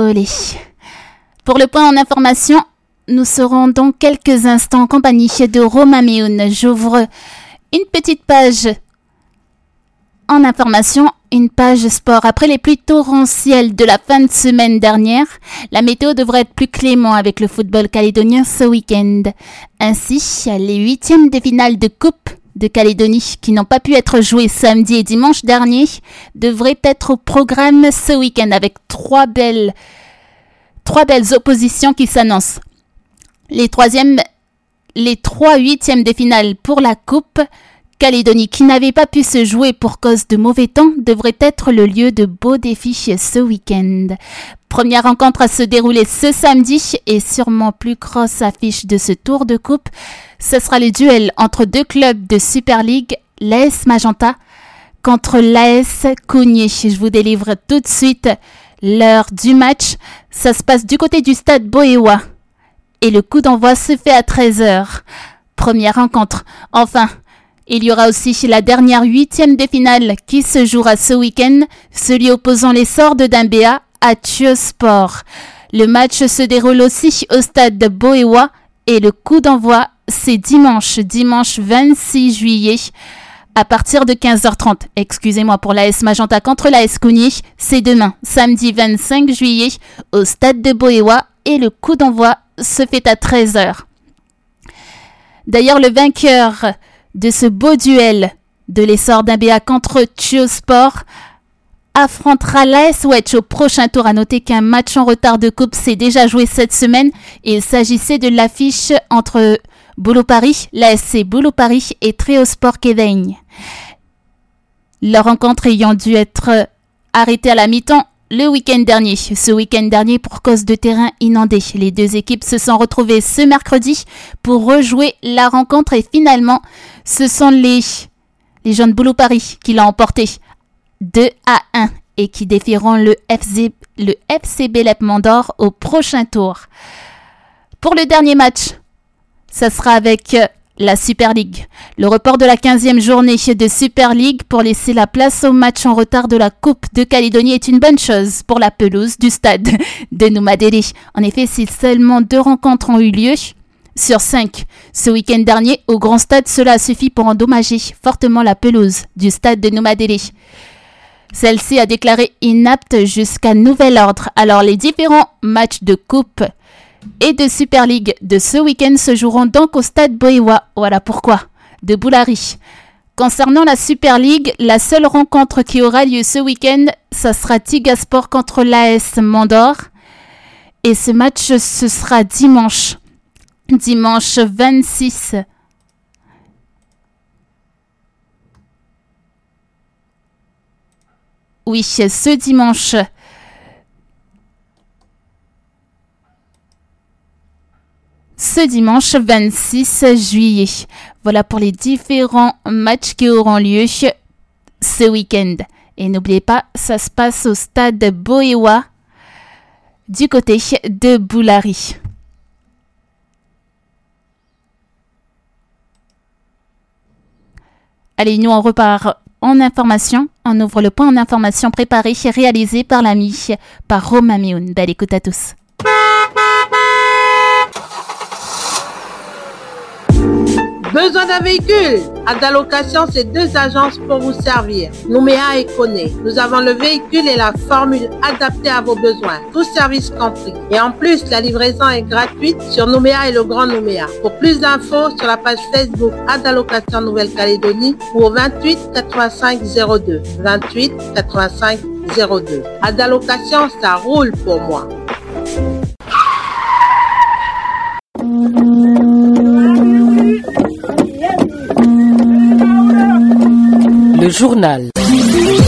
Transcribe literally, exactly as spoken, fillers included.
Olé. Pour le point en information, nous serons dans quelques instants en compagnie de Romain Méhoun. J'ouvre une petite page en information, une page sport. Après les pluies torrentielles de la fin de semaine dernière, la météo devrait être plus clément avec le football calédonien ce week-end. Ainsi, les huitièmes de finale de Coupe de Calédonie qui n'ont pas pu être joués samedi et dimanche dernier devraient être au programme ce week-end avec trois belles, trois belles oppositions qui s'annoncent. Les troisièmes, les trois huitièmes de finale pour la Coupe Calédonie qui n'avait pas pu se jouer pour cause de mauvais temps devrait être le lieu de beaux défis ce week-end. Première rencontre à se dérouler ce samedi et sûrement plus grosse affiche de ce tour de coupe, ce sera le duel entre deux clubs de Super League, l'A S Magenta contre l'A S Cougnier. Je vous délivre tout de suite l'heure du match. Ça se passe du côté du stade Boéwa et le coup d'envoi se fait à treize heures. Première rencontre. Enfin, il y aura aussi la dernière huitième de finale qui se jouera ce week-end, celui opposant les Sorts de Dimbéa à Thiosport. Le match se déroule aussi au stade de Boéwa et le coup d'envoi c'est dimanche, dimanche vingt-six juillet à partir de quinze heures trente. Excusez-moi pour l'A S Magenta contre l'A S Cougnier, c'est demain, samedi vingt-cinq juillet au stade de Boéwa et le coup d'envoi se fait à treize heures. D'ailleurs, le vainqueur de ce beau duel de l'Essor d'Imbéa contre Thiosport affrontera l'A S Wedge au prochain tour. À noter qu'un match en retard de coupe s'est déjà joué cette semaine et il s'agissait de l'affiche entre Boulogne Paris, l'A S C Boulogne Paris et Tréosport Quévaigne. Leur rencontre ayant dû être arrêtée à la mi-temps le week-end dernier. Ce week-end dernier pour cause de terrain inondé. Les deux équipes se sont retrouvées ce mercredi pour rejouer la rencontre et finalement ce sont les, les jeunes Boulogne Paris qui l'ont emporté deux à un et qui défieront le F C, le F C Bélep Mandor au prochain tour. Pour le dernier match, ça sera avec la Super League. Le report de la quinzième journée de Super League pour laisser la place au match en retard de la Coupe de Calédonie est une bonne chose pour la pelouse du stade de Noumadélé. En effet, si seulement deux rencontres ont eu lieu sur cinq ce week-end dernier au Grand Stade, cela a suffi pour endommager fortement la pelouse du stade de Noumadélé. Celle-ci a déclaré inapte jusqu'à nouvel ordre. Alors les différents matchs de Coupe et de Super League de ce week-end se joueront donc au stade Boéwa. Voilà pourquoi, de Boulari. Concernant la Super League, la seule rencontre qui aura lieu ce week-end, ça sera Tigasport contre l'A S Mandor. Et ce match, ce sera dimanche. Dimanche vingt-six. Oui, ce dimanche. Ce dimanche vingt-six juillet. Voilà pour les différents matchs qui auront lieu ce week-end. Et n'oubliez pas, ça se passe au stade Boéwa du côté de Boulari. Allez, nous on repart en information. On ouvre le point en information préparé et réalisé par l'ami, par Romain Méhoun. Belle écoute à tous. Besoin d'un véhicule? Adalocation, c'est deux agences pour vous servir. Nouméa et Koné. Nous avons le véhicule et la formule adaptée à vos besoins. Tout service compris. Et en plus, la livraison est gratuite sur Nouméa et le Grand Nouméa. Pour plus d'infos, sur la page Facebook Adalocation Nouvelle-Calédonie ou au vingt-huit quatre-vingt-cinq zéro deux. vingt-huit quatre-vingt-cinq zéro deux. Adalocation, ça roule pour moi. Le journal.